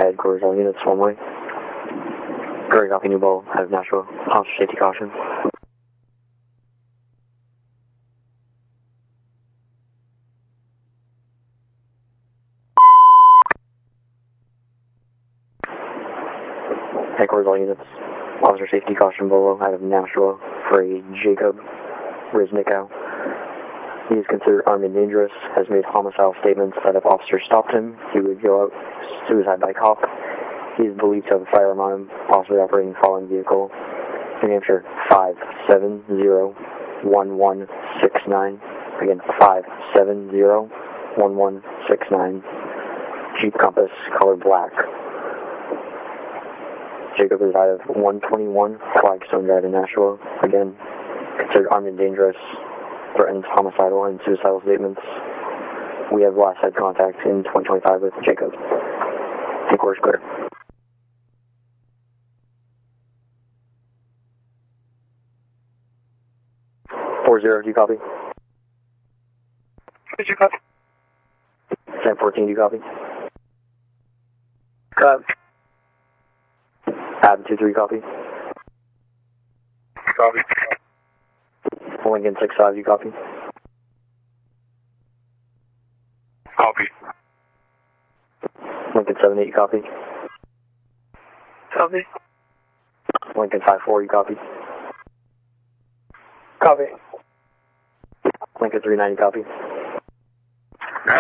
Headquarters, all units, one way. Gary, copy, New Bowl, out of Nashua. Officer safety caution. Headquarters, all units. Officer safety caution, Bolo, out of Nashua for a Jacob Riznickow. He is considered armed and dangerous, has made homicidal statements that if officers stopped him, he would go out suicide by cop. He is believed to have a firearm on him, possibly operating the following vehicle. New Hampshire 570-1169. Again, 570-1169. Jeep Compass, color black. Jacob is out of 121 Flagstone Drive in Nashua. Again, considered armed and dangerous, threatens homicidal and suicidal statements. We have last had contact in 2025 with Jacob. Headquarters clear. 40, do you copy? Did you copy? 1014, do you copy? Copy. Ab 23, copy? Copy. Lincoln 65, do you copy? Copy. Lincoln 78, you copy? Copy. Lincoln 54, you copy? Copy. Lincoln 390, copy?